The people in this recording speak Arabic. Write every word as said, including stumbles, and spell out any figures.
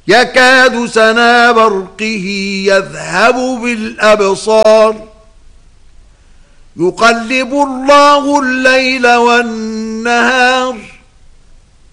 يكاد سنا برقه يذهب بالأبصار يقلب الله الليل والنهار